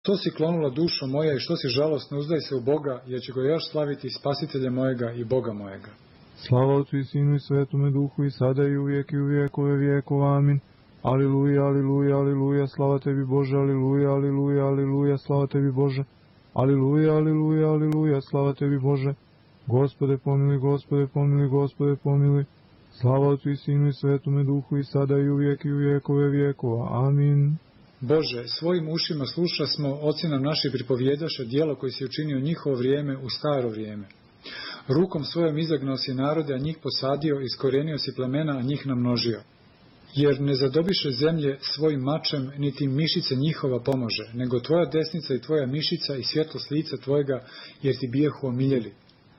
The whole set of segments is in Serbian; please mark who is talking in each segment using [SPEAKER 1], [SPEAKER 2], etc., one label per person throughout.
[SPEAKER 1] Što si klonula dušo moja i što si žalosna, uzdaj se u Boga, jer ću ga još slaviti, Spasitelja mojega i Boga mojega.
[SPEAKER 2] Slava Otcu i Sinu i Svetome Duhu, i sada i uvijek i u vijekove vijekova. Amin. Aliluja, aliluja, aliluja, slava tebi Bože, aliluja, aliluja, aliluja, slava tebi Bože. Aliluja, aliluja, aliluja, slava tebi Bože. Gospode pomiluj, Gospode pomiluj, Gospode pomiluj. Slava Otcu i Sinu i Svetome Duhu, i sada i uvijek i u vijekove vijekova. Amin.
[SPEAKER 1] Bože, svojim ušima sluša smo, oci nam naši pripovjedaše djelo koje si učinio njihovo vrijeme u staro vrijeme. Rukom svojom izagnao si narode, a njih posadio, iskorenio si plemena, a njih namnožio. Jer ne zadobiše zemlje svojim mačem, niti mišice njihova pomože, nego tvoja desnica i tvoja mišica i svjetlost lica tvojega, jer ti bijehu omiljeli.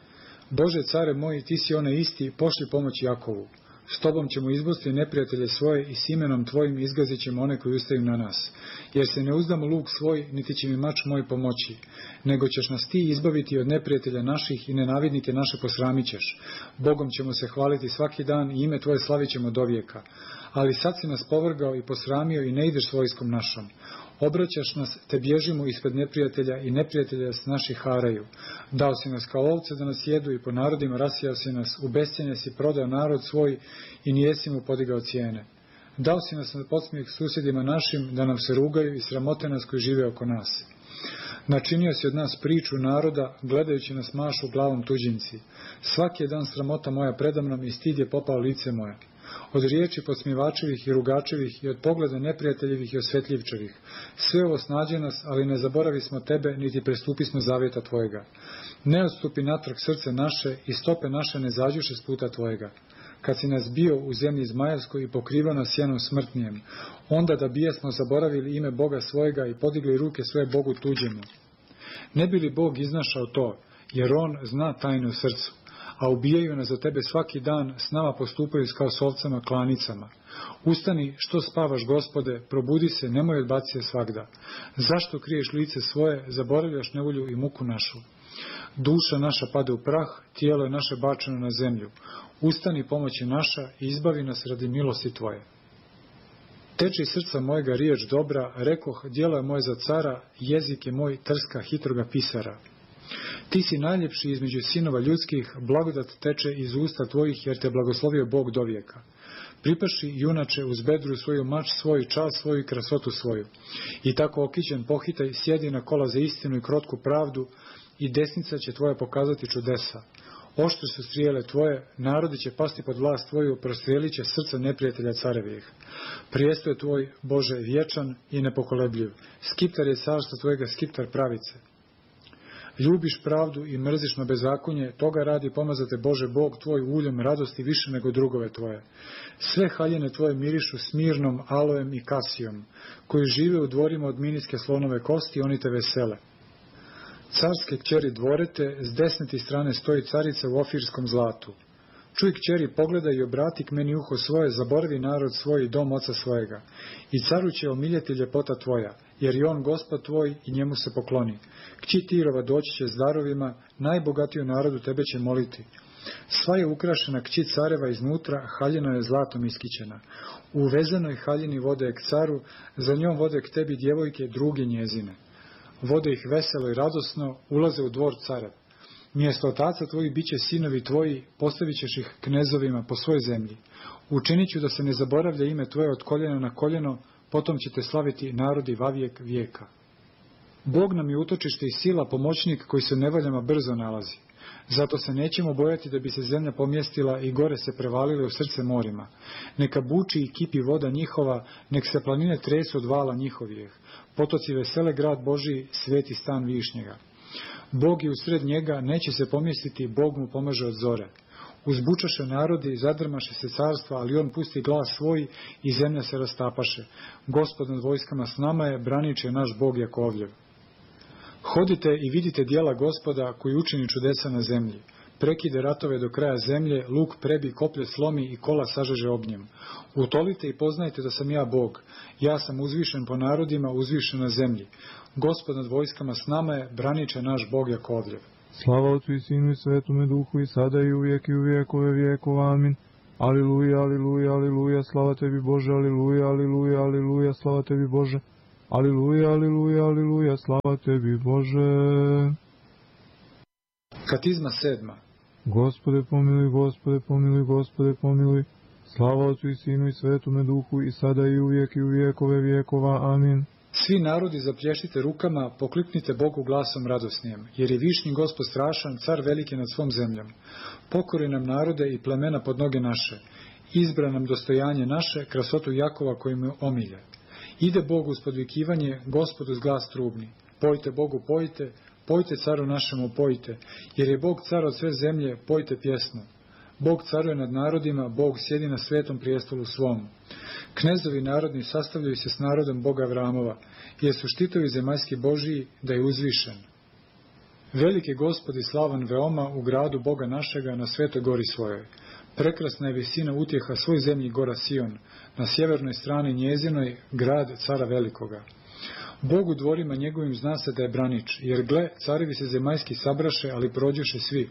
[SPEAKER 1] Bože, care moji, ti si onaj isti, pošli pomoć Jakovu. S tobom ćemo izbosti neprijatelje svoje i s imenom tvojim izgazit ćemo one koji ustaju na nas. Jer se ne uzdamo luk svoj, niti će mi mač moj pomoći, nego ćeš nas ti izbaviti od neprijatelja naših i nenavidnike naše posramit ćeš. Bogom ćemo se hvaliti svaki dan i ime tvoje slavit ćemo dovijeka. Ali sad si nas povrgao i posramio i ne ideš s vojskom našom. Obraćaš nas, te bježimo ispred neprijatelja i neprijatelja s naših haraju. Dao si nas kao ovce da nas jedu i po narodima rasijao si nas, u bescjenje si prodao narod svoj i nijesi mu podigao cijene. Dao si nas na podsmijeh susjedima našim, da nam se rugaju i sramote nas koji žive oko nas. Načinio si od nas priču naroda, gledajući nas mašu glavom tuđinci. Svaki je dan sramota moja predamnom i stid je popao lice moje. Od riječi podsmjevačevih i rugačevih i od pogleda neprijateljivih i osvetljivčevih. Sve ovo snađe nas, ali ne zaboravi smo tebe, niti prestupi smo zavjeta tvojega. Ne odstupi natrag srce naše i stope naše ne zađuše s puta tvojega. Kad si nas bio u zemlji zmajevskoj i pokrivao nas sjenom smrtnijem, onda da bijesmo zaboravili ime Boga svojega i podigli ruke svoje Bogu tuđemu. Ne bi li Bog iznašao to, jer On zna tajnu u srcu, a ubijaju nas za tebe svaki dan, s nama postupaju kao s ovcama klanicama. Ustani, što spavaš, Gospode, probudi se, nemoj odbaci se svagda. Zašto kriješ lice svoje, zaboravljaš nevolju i muku našu? Duša naša pade u prah, tijelo je naše bačeno na zemlju. Ustani, pomoć je naša i izbavi nas radi milosti tvoje. Teče iz srca mojega riječ dobra, rekoh, djelo je moje za cara, jezik je moj trska hitroga pisara. Ti si najljepši između sinova ljudskih, blagodat teče iz usta tvojih, jer te blagoslovio Bog dovijeka. Pripaši, junače, uz bedru svoju mač svoj, čast svoju i krasotu svoju. I tako okićen pohitaj, sjedi na kola za istinu i krotku pravdu, i desnica će tvoja pokazati čudesa. Oštre su strijele tvoje, narodi će pasti pod vlast tvoju, prostrijelit će srca neprijatelja carevijih. Prijestol je tvoj, Bože, vječan i nepokolebljiv. Skiptar je carstvo tvojega, skiptar pravice. Ljubiš pravdu i mrziš na bezakonje, toga radi pomazate Bože Bog tvoj uljem radosti više nego drugove tvoje. Sve haljine tvoje mirišu smirnom, alojem i kasijom, koji žive u dvorima od miniske slonove kosti, oni te vesele. Carske kćeri dvorete, s desne ti strane stoji carica u ofirskom zlatu. Čuj, kćeri, pogledaj i obrati k meni uho svoje, zaboravi narod svoj i dom oca svojega. I caru će omiljeti ljepota tvoja, jer je on Gospod tvoj i njemu se pokloni. Kći Tirova doći će s darovima, najbogatiju narodu tebe će moliti. Sva je ukrašena kći careva iznutra, haljina je zlatom iskićena. U vezanoj haljini vode k caru, za njom vode k tebi djevojke druge njezine. Vode ih veselo i radosno, ulaze u dvor carev. Mjesto otaca tvojih bit će sinovi tvoji, postavit ćeš ih knezovima po svojoj zemlji. Učinit ću da se ne zaboravlja ime tvoje od koljena na koljeno, potom ćete slaviti narodi vavijek vijeka. Bog nam je utočište i sila, pomoćnik koji se nevoljama brzo nalazi. Zato se nećemo bojati da bi se zemlja pomjestila i gore se prevalile u srce morima. Neka buči i kipi voda njihova, nek se planine tresu od vala njihovih. Potoci vesele grad Božiji, sveti stan Višnjega. Bog je usred njega, neće se pomjestiti, Bog mu pomaže od zore. Uzbučaše narodi, zadrmaše se carstva, ali on pusti glas svoj i zemlja se rastapaše. Gospod nad vojskama s nama je, branič je naš Bog Jakovljev. Hodite i vidite djela Gospoda koji učini čudesa na zemlji. Prekide ratove do kraja zemlje, luk prebi, koplje slomi i kola sažeže ognjem. Utolite i poznajte da sam ja Bog. Ja sam uzvišen po narodima, uzvišen na zemlji. Gospod nad vojskama s nama je, branič je naš Bog Jakovljev.
[SPEAKER 2] Slava Otcu i Sinu i Svetome Duhu, i sada i uvijek i u vijekove vijekova. Amin. Aliluja, aliluja, aliluja, slava tebi Bože, aliluja, aliluja, aliluja, slava tebi Bože. Aliluja, aliluja, aliluja, slava tebi Bože.
[SPEAKER 1] Katizma 7.
[SPEAKER 2] Gospode pomiluj, Gospode pomiluj, Gospode pomiluj. Slava Otcu i Sinu i Svetome Duhu, i sada i uvijek i u vijekove vijekova. Amin.
[SPEAKER 1] Svi narodi zaplješite rukama, pokliknite Bogu glasom radosnijem, jer je višnji Gospod strašan, car veliki nad svom zemljom. Pokori nam narode i plemena pod noge naše, izbra nam dostojanje naše, krasotu Jakova koji mu omilje. Ide Bog uz podvikivanje, Gospod uz glas trubni. Pojte Bogu, pojte, pojte caru našemu, pojte, jer je Bog car od sve zemlje, pojte pjesmu. Bog caruje nad narodima, Bog sjedi na svetom prijestolu svom. Knezovi narodni sastavljaju se s narodom Boga Avramova, jer su štitovi zemaljski Božiji, da je uzvišen. Velik je Gospod i slavan veoma u gradu Boga našega na svetoj gori svojoj. Prekrasna je visina utjeha svoj zemlji gora Sion, na sjevernoj strani njezinoj grad cara velikoga. Bog u dvorima njegovim zna se da je branič, jer gle, carevi se zemaljski sabraše, ali prođoše svi.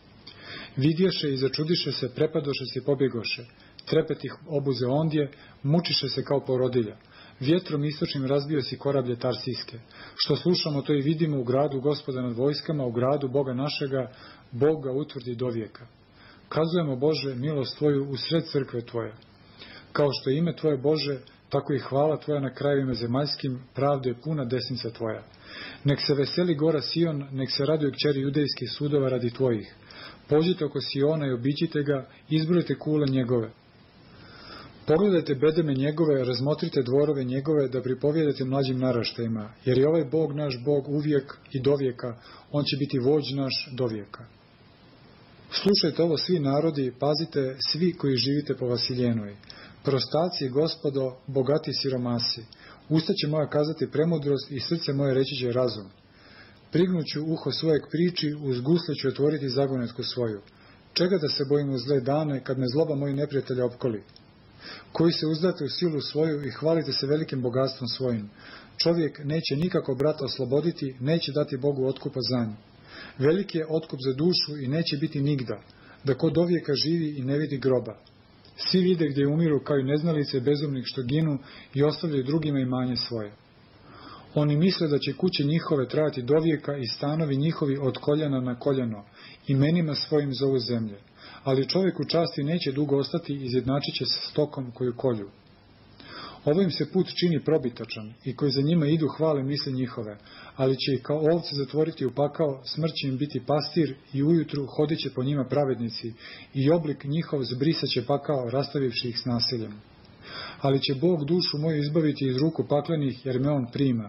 [SPEAKER 1] Vidješe i začudiše se, prepadoše se i pobjegoše. Trepet ih obuze ondje, mučiše se kao porodilja. Vjetrom istočnim razbio si korablje tarsijske. Što slušamo, to i vidimo u gradu Gospoda nad vojskama, u gradu Boga našega, Bog ga utvrdi do vijeka. Kazujemo, Bože, milost Tvoju u sred crkve Tvoje. Kao što je ime Tvoje, Bože, tako i hvala Tvoja na krajevima zemaljskim, pravde je puna desnica Tvoja. Nek se veseli gora Sion, nek se raduju kćeri judejskih sudova radi Tvojih. Pođite oko Siona i obiđite ga, izbrojite kule njegove. Pogledajte bedeme njegove, razmotrite dvorove njegove, da pripovjedate mlađim naraštajima, jer je ovaj Bog naš Bog uvijek i dovijeka, on će biti vođ naš dovijeka. Slušajte ovo svi narodi, pazite svi koji živite po Vasiljenoj. Prostaci, Gospodo, bogati siromasi. Usta će moja kazati premudrost i srce moje reći će razum. Prignuću uho svojeg priči, uz gusle ću otvoriti zagonetku svoju. Čega da se bojim u zle dane, kad me zloba mojih neprijatelja opkoli? Koji se uzdate u silu svoju i hvalite se velikim bogatstvom svojim. Čovjek neće nikako brata osloboditi, neće dati Bogu otkupa za nju. Veliki je otkup za dušu i neće biti nigda, da ko dovijeka živi i ne vidi groba. Svi vide gdje umiru kao i neznalice bezumnih što ginu i ostavljaju drugima imanje svoje. Oni misle da će kuće njihove trajati dovijeka i stanovi njihovi od koljena na koljeno, imenima svojim zovu zemlje. Ali čovjek u časti neće dugo ostati i izjednačit će se stokom koju kolju. Ovo im se put čini probitačan i koji za njima idu hvale misli njihove, ali će ih kao ovce zatvoriti u pakao, smrt će im biti pastir i ujutru hodit će po njima pravednici i oblik njihov zbrisat će pakao, rastavivši ih s nasiljem. Ali će Bog dušu moju izbaviti iz ruku paklenih, jer me on prima.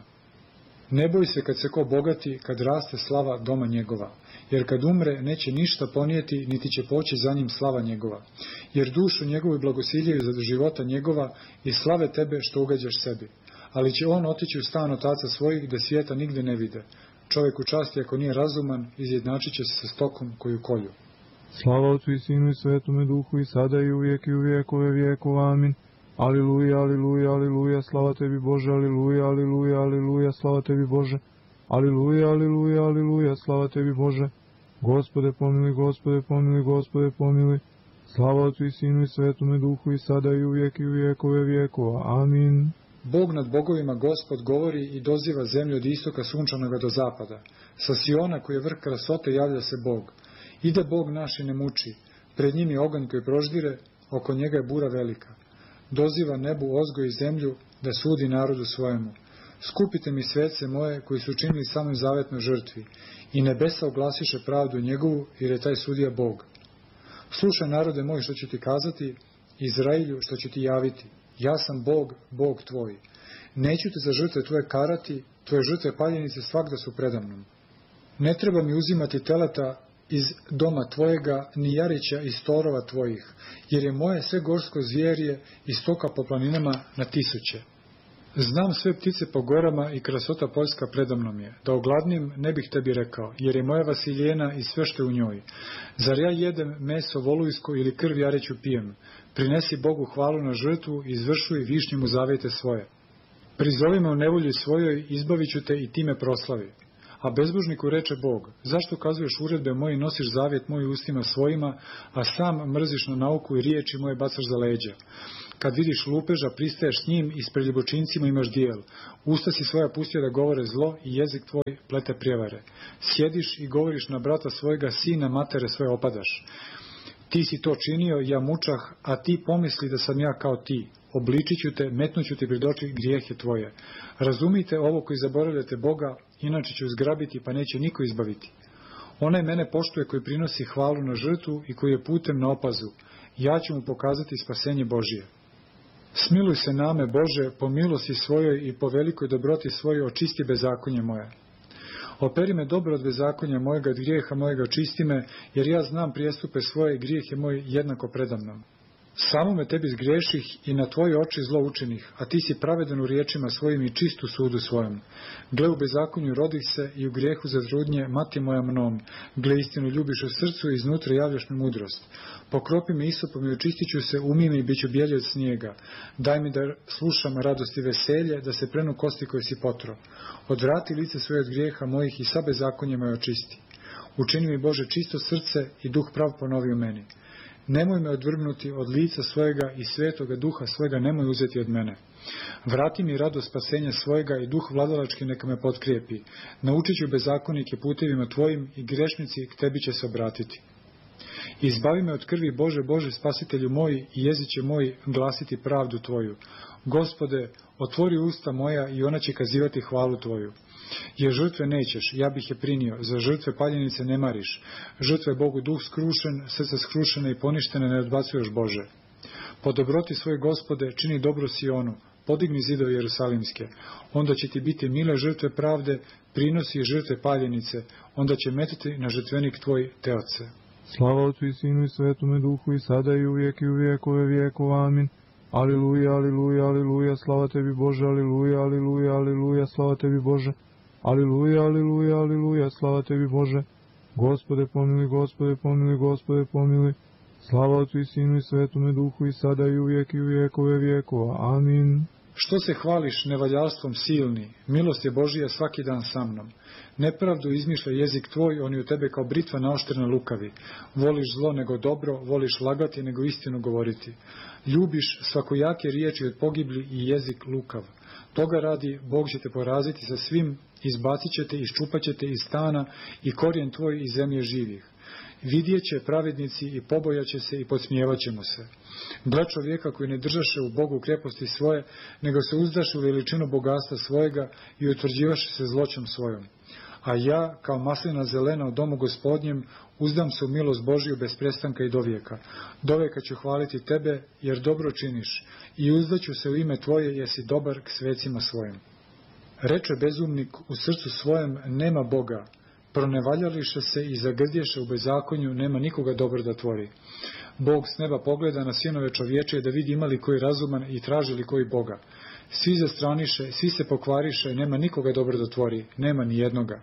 [SPEAKER 1] Ne boj se kad se ko bogati, kad raste slava doma njegova, jer kad umre neće ništa ponijeti, niti će poći za njim slava njegova, jer dušu njegovu blagosiljaju za života njegova i slave tebe što ugađaš sebi. Ali će on otići u stan otaca svojih, da svijeta nigde ne vide. Čovjek u časti, ako nije razuman, izjednačit će se sa stokom koju kolju.
[SPEAKER 2] Slava Otcu i Sinu i Svetome Duhu, i sada i uvijek i u vijekove vijekova. Amin. Aliluja, aliluja, aliluja, slava tebi Bože, aliluja, aliluja, aliluja, slava tebi Bože. Aliluja, aliluja, aliluja, slava tebi Bože. Gospode pomiluj, Gospode pomiluj, Gospode pomiluj. Slava Otcu i Sinu i Svetome Duhu, i sada i uvijek i u vijekove vijekova. Amin.
[SPEAKER 1] Bog nad bogovima Gospod govori i doziva zemlju od istoka sunčanoga do zapada. Sa Siona koji je vrh krasote javlja se Bog. Ide Bog naš i ne muči. Pred njim je oganj koji proždire, oko njega je bura velika. Doziva nebu ozgoj i zemlju da sudi narodu svojemu. Skupite mi svece moje koji su činili samoj zavetnoj žrtvi i nebesa oglasiše pravdu njegovu, jer je taj sudija Bog. Slušaj narode moj što ću ti kazati, Izrailju što ću ti javiti. Ja sam Bog, Bog tvoj. Neću te za žrtve tvoje karati, tvoje žrtve paljenice svagda su predamnom. Ne treba mi uzimati teleta iz doma tvojega, ni jarića iz torova tvojih, jer je moje sve gorsko zvjerje i stoka po planinama na tisuće. Znam sve ptice po gorama i krasota poljska predamnom je, da ogladnim ne bih tebi rekao, jer je moja Vasiljena i sve što je u njoj. Zar ja jedem meso volujsko ili krv jareću pijem? Prinesi Bogu hvalu na žrtvu i izvršuj višnju mu zavjete svoje. Prizovi me u nevolji svojoj, izbavit ću te i time proslavi. A bezbožniku reče Bog, zašto kazuješ uredbe moje i nosiš zavjet moj ustima svojima, a sam mrziš na nauku i riječi moje bacaš za leđa? Kad vidiš lupeža, pristaješ s njim i s preljubočincima imaš dijel. Usta si svoja pustio da govore zlo i jezik tvoj plete prijevare. Sjediš i govoriš na brata svojega, sina matere svoje opadaš. Ti si to činio, ja mučah, a ti pomisli da sam ja kao ti. Obličit ću te, metnut ću ti pred oči grijehe tvoje. Razumite ovo koji zaboravljate Boga, inače ću zgrabiti pa neće niko izbaviti. Onaj mene poštuje koji prinosi hvalu na žrtvu i koji je putem na opazu. Ja ću mu pokazati spasenje Božije. Smiluj se name, Bože, po milosti svojoj i po velikoj dobroti svojoj očisti bezakonje moje. Operi me dobro od bezakonja mojega, od grijeha mojega očisti me, jer ja znam prijestupe svoje i grijeh je moj jednako predamnom. Samo me tebi zgriješih i na tvoje oči zlo učinih, a ti si pravedan u riječima svojim i čist u sudu svojom. Gle u bezakonju rodih se i u grijehu zatrudnje, mati moja mnom. Gle istinu ljubiš u srcu i iznutra javljaš mi mudrost. Pokropi me isopom i očistit ću se, umij me i bit ću bijelji od snijega. Daj mi da slušam radost i veselje, da se prenu kosti koje si potro. Odvrati lice svoje od grijeha mojih i sa bezakonjem me očisti. Učini mi, Bože, čisto srce i duh prav ponovi u meni. Nemoj me odvrgnuti od lica svojega i svetoga duha svojega nemoj uzeti od mene. Vrati mi radost spasenja svojega i duh vladalački neka me potkrijepi. Naučit ću bezakonike putevima tvojim i grešnici k tebi će se obratiti. Izbavi me od krvi Bože, Bože, spasitelju moj i jezik će moj glasiti pravdu tvoju. Gospode, otvori usta moja i ona će kazivati hvalu tvoju. Jer žrtve nećeš, ja bih je prinio, za žrtve paljenice ne mariš. Žrtve Bogu duh skrušen, srce skrušene i poništene ne odbacuješ, Bože. Po dobroti svoj, Gospode, čini dobro Sionu, podigni zidove Jerusalimske. Onda će ti biti mile žrtve pravde, prinosi i žrtve paljenice, onda će metati na žrtvenik tvoj teoce.
[SPEAKER 2] Slava Otcu i Sinu i Svetome Duhu i sada i uvijek i u vijekove vijekova. Amin. Aliluja, aliluja, aliluja, slava tebi Bože, aliluja, aliluja, aliluja, slava tebi Bože. Aliluja, aliluja, aliluja, slava tebi Bože. Gospode pomili, Gospode pomili, Gospode pomili. Slava Otcu i Sinu i Svetome Duhu i sada i uvijek i u vijekove vijekova. Amin.
[SPEAKER 1] Što se hvališ nevaljalstvom silni, milost je Božija svaki dan sa mnom. Nepravdu izmišlja jezik tvoj, on je u tebe kao britva naoštrena lukavi. Voliš zlo nego dobro, voliš lagati nego istinu govoriti. Ljubiš svakojake riječi od pogibli i jezik lukav. Toga radi, Bog će te poraziti sa svim, izbacit će te, iščupat će te iz stana i korijen tvoj iz zemlje živih. Vidjet će pravednici i pobojaće se i podsmijevat ćemo se. Gle čovjeka koji ne držaše u Bogu kreposti svoje, nego se uzdaše u veličinu bogatstva svojega i utvrđivaše se zloćom svojom. A ja, kao maslina zelena u domu Gospodnjem, uzdam se u milost Božiju bez prestanka i dovijeka. Dovijeka ću hvaliti tebe, jer dobro činiš, i uzdaću se u ime tvoje, jer si dobar k svecima svojim. Reče bezumnik u srcu svojem, nema Boga. Pronevaljališe se i zagrdješe u bezakonju, nema nikoga dobro da tvori. Bog s neba pogleda na sinove čovječe da vidi ima li koji razuman i traži li koji Boga. Svi zastraniše, svi se pokvariše, nema nikoga dobro da tvori, nema ni jednoga.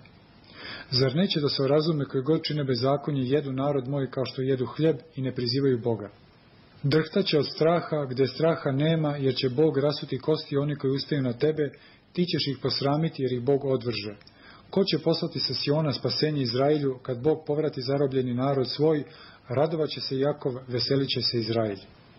[SPEAKER 1] Zar neće da se razume koji god čine bezakonje jedu narod moj kao što jedu hljeb i ne prizivaju Boga? Drhtaće od straha gdje straha nema, jer će Bog rasuti kosti oni koji ustaju na tebe, ti ćeš ih posramiti jer ih Bog odvrže. Ko će poslati sa Siona spasenje Izraelju, kad Bog povrati zarobljeni narod svoj, radovat će se Jakov, veselit će se Izraelj.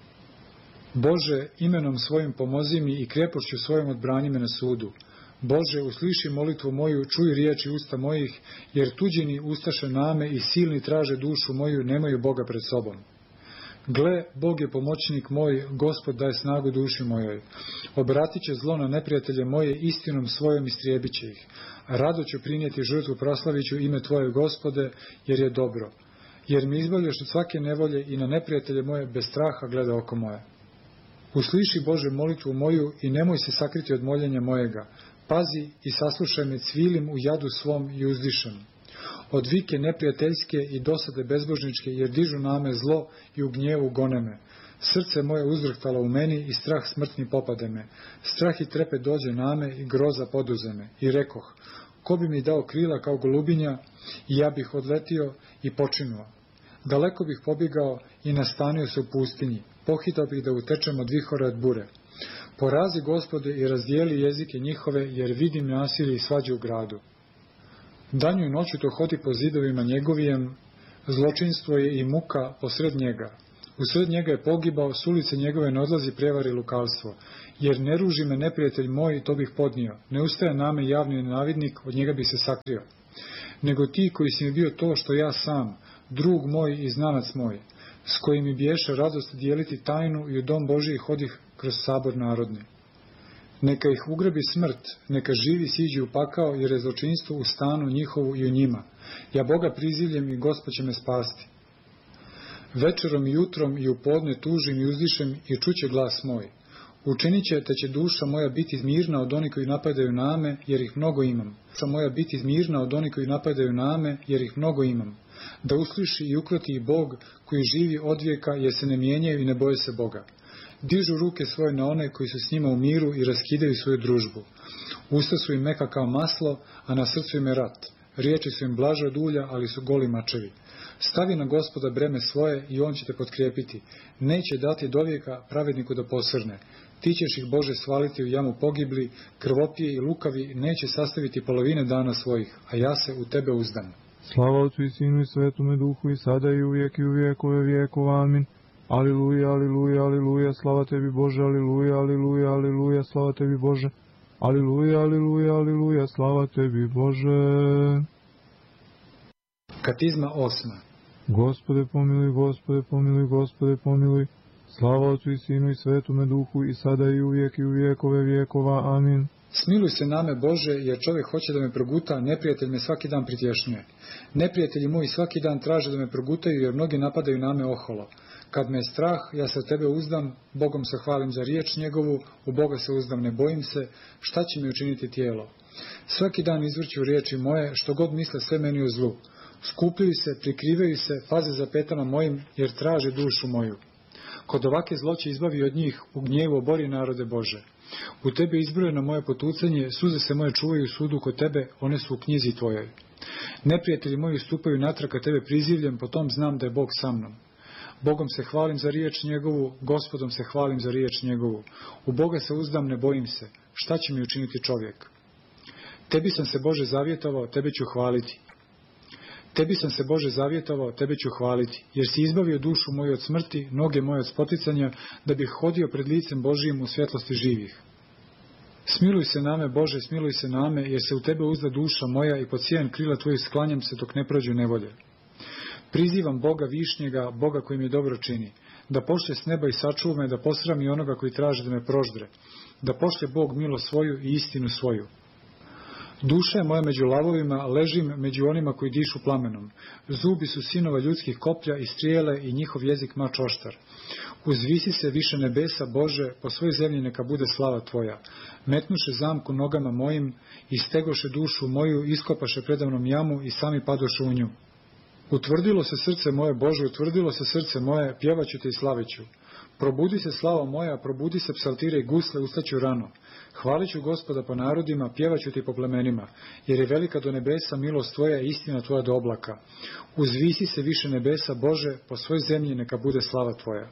[SPEAKER 1] Bože, imenom svojim pomozi mi i krepošću svojom odbrani me na sudu. Bože, usliši molitvu moju, čuj riječi usta mojih, jer tuđini ustaše name i silni traže dušu moju, nemaju Boga pred sobom. Gle, Bog je pomoćnik moj, Gospod daje snagu duši mojoj. Obratit će zlo na neprijatelje moje, istinom svojom istrijebit će ih. Rado ću prinijeti žrtvu, proslavit ću ime Tvoje, Gospode, jer je dobro. Jer mi izbavljaš od svake nevolje i na neprijatelje moje bez straha gleda oko moje. Usliši, Bože, molitvu moju i nemoj se sakriti od moljenja mojega. Pazi i saslušaj me, cvilim u jadu svom i uzdišem. Od vike neprijateljske i dosade bezbožničke, jer dižu na me zlo i u gnjevu gone me. Srce moje uzvrhtalo u meni i strah smrtni popade me. Strah i trepet dođe na me i groza poduze me. I rekoh, ko bi mi dao krila kao golubinja, i ja bih odletio i počinuo. Daleko bih pobjegao i nastanio se u pustinji. Pohitao bih da utečem od vihora od bure. Porazi, Gospode, i razdijeli jezike njihove, jer vidim nasilje i svađu u gradu. Danju i noću to hodi po zidovima njegovijem, zločinstvo je i muka posred njega. Usred njega je pogibao, s ulice njegove ne odlazi prevar i lukavstvo. Jer ne ruži me neprijatelj moj, to bih podnio. Ne ustaje name javni nenavidnik, od njega bi se sakrio. Nego ti koji si mi bio to što ja sam, drug moj i znanac moj, s kojim mi biješe radost dijeliti tajnu i u dom Božiji hodih kroz sabor narodni. Neka ih ugrebi smrt, neka živi siđu u pakao, jer je zločinstvo u stanu njihovu i u njima. Ja Boga prizivljem i Gospod će me spasti. Večerom i jutrom i u podne tužim i uzdišem i čuće glas moj. Učinit će, te će duša moja biti mirna od onih koji napadaju name, jer ih mnogo imam. Duša moja biti mirna od onih koji napadaju name, jer ih mnogo imam. Da usliši i ukroti i Bog, koji živi od vijeka, jer se ne mijenjaju i ne boje se Boga. Dižu ruke svoje na one koji su s njima u miru i raskidaju svoju družbu. Usta su im meka kao maslo, a na srcu im je rat. Riječi su im blaže od ulja, ali su goli mačevi. Stavi na Gospoda breme svoje i on će te potkrijepiti. Neće dati dovijeka pravedniku da posrne. Ti ćeš ih, Bože, svaliti u jamu pogibli, krvopije i lukavi neće sastaviti polovine dana svojih, a ja se u tebe uzdam.
[SPEAKER 2] Slava Otcu i Sinu i Svetome Duhu i sada i uvijek i u vijekove vijekova. Amin. Aliluja, aliluja, aliluja, slava tebi Bože, aliluja, aliluja, aliluja, slava tebi Bože. Aliluja, aliluja, aliluja, slava tebi Bože.
[SPEAKER 1] Katizma 8.
[SPEAKER 2] Gospode pomiluj, Gospode pomiluj, Gospode pomiluj. Slava Otcu i Sinu i Svetome Duhu i sada i u vijekove vijekova. Amin.
[SPEAKER 1] Smiluj se name, Bože, jer čovjek hoće da me proguta, neprijatelj me svaki dan pritješnjuje. Neprijatelji moji svaki dan traže da me progutaju, jer mnogi napadaju name oholo. Kad me je strah, ja se od tebe uzdam, Bogom se hvalim za riječ njegovu, u Boga se uzdam, ne bojim se, šta će mi učiniti tijelo? Svaki dan izvrću riječi moje, što god misle sve meni u zlu. Skupljaju se, prikrivaju se, paze za petama mojim, jer traže dušu moju. Kod ovake zloće izbavi od njih, u gnjevu obori narode Bože. U tebe izbrojeno moje potucanje, suze se moje čuvaju u sudu kod tebe, one su u knjizi tvojoj. Neprijatelji moji stupaju natrag kad tebe prizivljem, potom znam da je Bog sa mnom. Bogom se hvalim za riječ njegovu, Gospodom se hvalim za riječ njegovu. U Boga se uzdam, ne bojim se. Šta će mi učiniti čovjek? Tebi sam se, Bože, zavjetovao, tebe ću hvaliti. Tebi sam se, Bože, zavjetovao, tebe ću hvaliti, jer si izbavio dušu moju od smrti, noge moje od spoticanja, da bih hodio pred licem Božijim u svjetlosti živih. Smiluj se name, Bože, smiluj se name, jer se u tebe uzda duša moja i pod sjejan krila tvojih sklanjam se dok ne prođu nevolje. Prizivam Boga višnjega, Boga koji mi dobro čini, da pošlje s neba i sačuva me, da posrami onoga koji traži da me proždre, da pošlje Bog milost svoju i istinu svoju. Duša je moja među lavovima, ležim među onima koji dišu plamenom. Zubi su sinova ljudskih koplja i strijele i njihov jezik mač oštar. Uzvisi se više nebesa, Bože, po svoj zemlji neka bude slava Tvoja. Metnuše zamku nogama mojim, istegoše dušu moju, iskopaše predavnom jamu i sami padoše u nju. Utvrdilo se srce moje, Bože, utvrdilo se srce moje, pjevaću te i slaveću. Probudi se, slava moja, probudi se, psaltire i gusle, ustaću rano. Hvalit ću Gospoda po narodima, pjevaću ti po plemenima, jer je velika do nebesa milost Tvoja i istina Tvoja do oblaka. Uzvisi se više nebesa, Bože, po svoj zemlji neka bude slava Tvoja.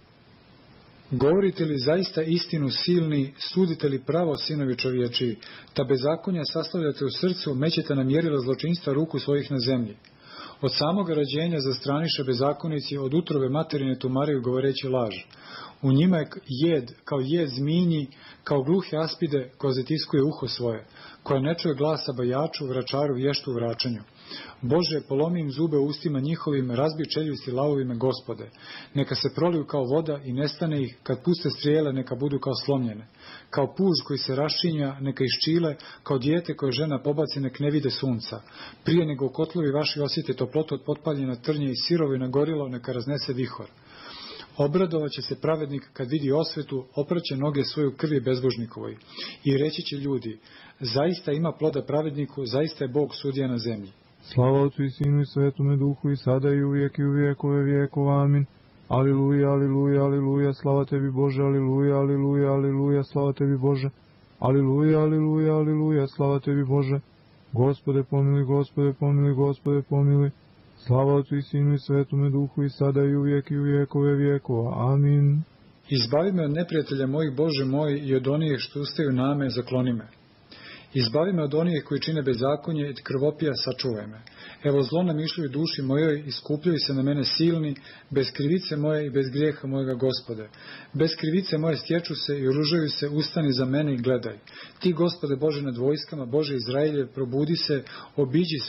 [SPEAKER 1] Govorite li zaista istinu silni, sudite li pravo, sinovi čovječiji, ta bezakonja sastavljate u srcu, mećete na mjerila zločinstva ruku svojih na zemlji. Od samoga rođenja zastraniše bezakonici, od utrobe materine tumaraju govoreći laž. U njima je jed zminji, kao gluhe aspide koja zatiskuje uho svoje, koja ne čuje glasa bajaču, vračaru, vještu u vračanju. Bože, polomi im zube u ustima njihovim, razbi čeljusti lavovime, Gospode. Neka se proliju kao voda i nestane ih, kad puste strijele neka budu kao slomljene. Kao puž koji se rašinja, neka iščile, kao dijete koje žena pobaci, nek ne vide sunca. Prije nego u kotlovi vaši osjete toplotu od potpaljena trnje i sirovi na gorilo, neka raznese vihor. Obradovat će se pravednik kad vidi osvetu, opraće noge svoju krvi bezbožnikovoj. I reći će ljudi, zaista ima ploda pravedniku, zaista je Bog sudija na zemlji.
[SPEAKER 2] Slava Otcu i Sinu i Svetome Duhu i sada i u vijekove vijekova. Amin. Aliluja, aliluja, aliluja, slava tebi Bože, aliluja, aliluja, aliluja, slava tebi Bože. Aliluja, aliluja, aliluja, slava tebi Bože. Gospode pomiluj, Gospode pomiluj, Gospode pomiluj. Slava Otcu i Sinu i Svetome Duhu i sada i u vijekove vijekova. Amin.
[SPEAKER 1] Izbavi me od neprijatelja mojih, Bože moj, i od onih što ustaju na me, zakloni me. Izbavi me od onih koji čine bezakonje i krvopija sačuvaj me. Evo zlo namišljaju duši mojoj, iskupljaju se na mene silni, bez krivice moje i bez grijeha mojega Gospode. Bez krivice moje stječu se i oružaju se, ustani za mene i gledaj. Ti, Gospode Bože nad vojskama, Bože Izraeljev, probudi se, obiđi